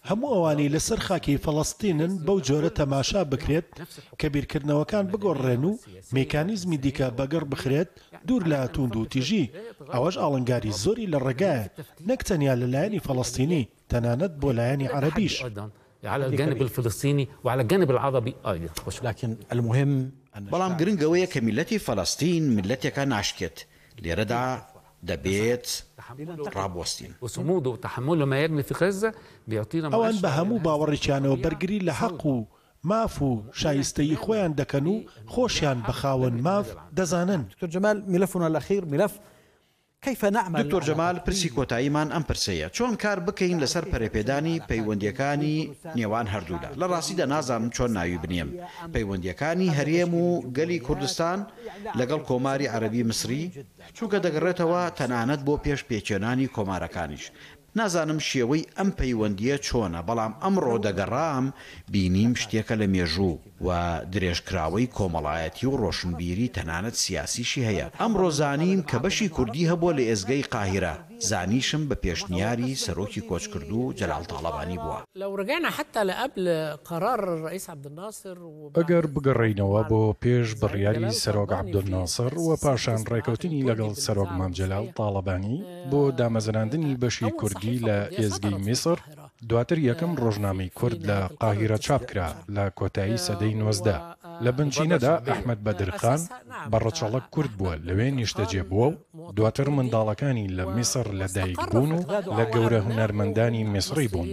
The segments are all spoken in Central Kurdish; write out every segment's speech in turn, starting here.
هەموو ئەوانەی لەسەر خاکی فەڵەستینن بەو جۆرە تەماشا بکرێت کە بیرکردنەوەکان بگۆڕێن و میکانیزمی دیکە بەگەڕ بخرێت دوور لە توند و تیژی ئەوەش ئاڵنگاری زۆری لە ڕێگایە نەک تەنیا لەلایەنی فەڵەستینی تەنانەت بۆ لایەنی عەرەبیش على الجانب الفلسطيني وعلى الجانب العربي أيضا. لكن المهم بەڵام گرنگەوەیە کە میلەتی فەڵەستین میلەتێکە ناشکێت لێرەدا دەبێت ڕابوەستین وصمود وتحمل ما يجري في غزة بيعطينا ئەوان بە هەموو باوەڕێکیانەوە بەرگری لە حەق و ماف و شایستەی خۆیان دەکەن و خۆشیان بە خاوەن ماف دەزانن. دكتور جمال ملفنا الأخير ملف كيف نعمل دکتۆر جەمال پرسی کۆتاییمان ئەم پرسەیە چۆن کار بکەین لەسەر پەرەپێدانی پەیوەندیەکانی نێوان هەردوودا لە ڕاستیدا نازانم چۆن ناوی بنێم پەیوەندیەکانی هەرێم و گەلی کوردستان لەگەڵ کۆماری عەرەبی مسری چونکە دەگەڕێتەوە تەنانەت بۆ پێش پێچێنانی کۆمارەکانیش نازانم شێوەی ئەم پەیوەندیە چۆنە بەڵام ئەمڕۆ دەگەڕام بینیم شتێکە لە مێژوو و درێژکراوەی کۆمەڵایەتی و ڕۆشنبیری تەنانەت سیاسیشی هەیە ئەمڕۆ زانیم کە بەشی کوردی هەبووە لە ئێزگەی قاهیرە زانیشم بە پێشنیاری سەرۆکی کۆچکردو جەلال تاڵەبانی بووە. لو رجعنا حتى لقبل قرار الرئيس عبد الناصر ئەگەر بگەڕێینەوە بۆ پێش بڕیاری سەرۆک عەبدولناسر و پاشان ڕێکەوتنی لەگەڵ سەرۆک مام جەلال تاڵەبانی بۆ دامەزراندنی بەشی کوردی لە ئێزگەی میسر دواتر یەکەم ڕۆژنامەی کورد لە قاهیرە چاپکرا لە کۆتایی سەدەی 19 لە بنچینەدا ئەحمەد بەدرخان بە ڕەچەڵک کورد بووە لەوێ نیشتەجێ بووە و دواتر منداڵەکانی لە میسر لەدایک بوون و لە گەورە هونەرمەندانی میسری بوون.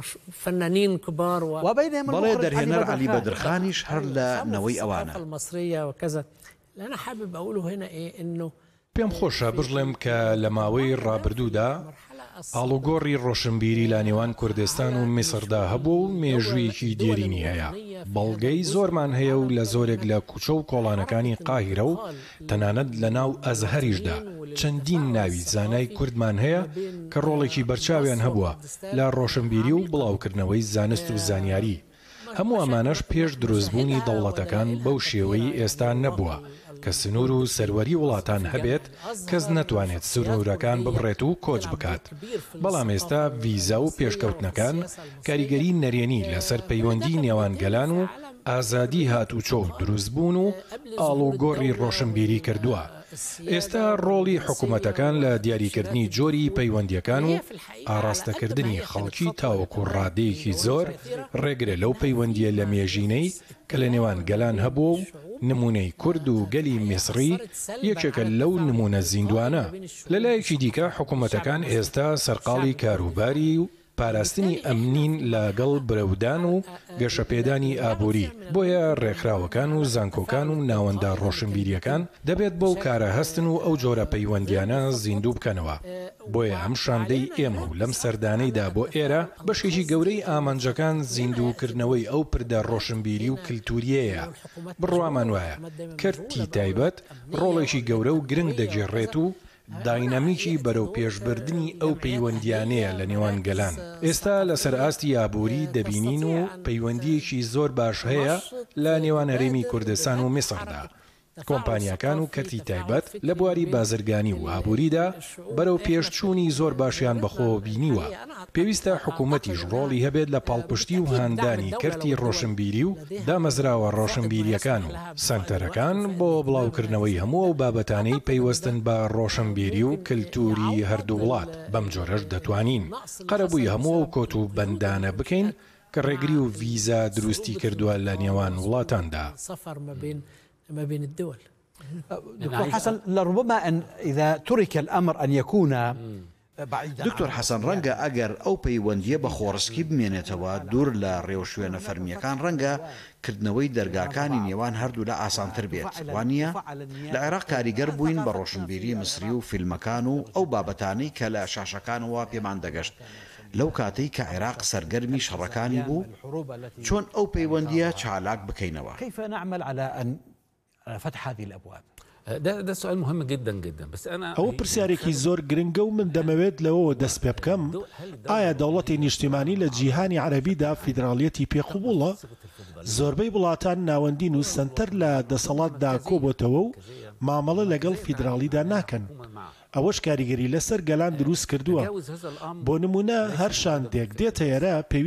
بەڵێ دەرهێنەر عەلی بەدرخانیش هەر لە نەوەی ئەوانە. پێم خۆشە بژڵێم کە لە ماوەی ڕابردوودا ئاڵوگۆڕی ڕۆشنبیری لە نێوان کوردستان و میسردا هەبوو و مێژوویەکی دێرینی هەیە بەڵگەی زۆرمان هەیە و لە زۆرێک لە کوچە و کۆڵانەکانی قاهیرە و تەنانەت لە ناو ئەزهەریشدا چەندین ناوی زانای کوردمان هەیە کە ڕۆڵێکی بەرچاویان هەبووە لە ڕۆشنبیری و بڵاوکردنەوەی زانست و زانیاری هەموو ئەمانەش پێش دروستبوونی دەوڵەتەکان بەو شێوەی ئێستا نەبووە کە سنوور و سەروەری وڵاتان هەبێت کەس نەتوانێت سنوورەکان ببڕێت و کۆچ بکات بەڵام ئێستا ڤیزا و پێشکەوتنەکان کاریگەری نەرێنی لەسەر پەیوەندی نێوان گەلان و ئازادی هاتوچۆ و دروستبوون و ئاڵوگۆڕی ڕۆشنبیری کردووە ئێستا ڕۆڵی حکوومەتەکان لە دیاریکردنی جۆری پەیوەندیەکان و ئاراستەکردنی خەڵکی تاوەکو ڕادەیەکی زۆر ڕێگرە لەو پەیوەندیە لە مێژینەی کە لە نێوان گەلان هەبوو و نمونەی کورد و گەلی میسری یەکێکە لەو نمونە زیندوانە لەلایەکی دیکە حکوومەتەکان ئێستا سەرقاڵی کاروباری و پاراستنی ئەمنین لەگەڵ برەودان و گەشەپێدانی ئابووری بۆیە ڕێکخراوەکان و زانکۆکان و ناوەندە ڕۆشنبیریەکان دەبێت بۆ کارە هەستن و ئەو جۆرە پەیوەندیانە زیندوو بکەنەوە بۆیە ئەم شاندەی ئێمە و لەم سەردانەیدا بۆ ئێرە بەشێکی گەورەی ئامانجەکان زیندووکردنەوەی ئەو پردە ڕۆشنبیری و کللتوریەیە بڕوامان وایە کەرتی تایبەت ڕۆڵێکی گەورە و گرنگ دەگێڕێت و داینامیکی بەرەو پێشبردننی ئەو پەیوەندیانەیە لە نێوان گەلان ئێستا لەسەر ئاستی ئابووری دەبینین و پەیوەندیەکی زۆر باش هەیە لە نێوان هەرێمی کوردستان و میسردا کۆمپانیاکان و کەرتی تایبەت لە بواری بازرگانی و ئابووریدا بەرەو پێشچوونی زۆر باشیان بەخۆ بینیوە پێویستە حکوومەتیش ڕۆڵی هەبێت لە پاڵپشتی و هاندانی کەرتی ڕۆشنبیری و دامەزراوە ڕۆشنبیریەکان و سنتەرەکان بۆ بڵاوکردنەوەی هەموو و بابەتانەی پەیوەستن بە ڕۆشنبیری و کللتوری هەردوو وڵات بەم جۆرەش دەتوانین قەرەبووی هەموو و کۆت و بەندانە بکەین کە ڕێگری و ڤیزا دروستی کردووە لە نێوان وڵاتاندا ما بين الدول. دكتور حسن لربما أن إذا ترك الأمر أن يكون دکتۆر حەسەن ڕەنگە ئەگەر ئەو پەیوەندیە بە خۆڕسکی بمێنێتەوە دوور لە ڕێوشوێنە فەرمیەکان ڕەنگە کردنەوەی دەرگاکانی نێوان هەردوو لە ئاسانتر بێت وانە لە عێراق کاریگەر بووین بە ڕۆشنبیری مسری و فیلمەکان و ئەو بابەتانەی کە لە شاشەکانەوە پێمان دەگەشت لەو کاتەی کە عێراق سەرگەرمی شەڕەکانی بوو چۆن ئەو پەیوەندیە چالاک بکەینەوە كيف نعمل على أن فتح هذه الأبواب ده سؤال مهم جدا جدا بس انا ئەو پرسیارێکی زۆر گرنگە و من دەمەوێت لەوەوە دەست پێ بکەم ئایا دەوڵەتی نیشتیمانی لە جیهانی عەرەبیدا فیدراڵیەتی پێقوبوڵە زۆربەی وڵاتان ناوەندین و سنتەر لە دەسەڵاتدا کۆبۆتەوە و مامەڵە لەگەڵ فیدراڵیدا ناکەن ئەوەش کاریگەری لەسەر گەلان دروست کردووە بۆ نمونە هەر شاندێک دێتە ئێرە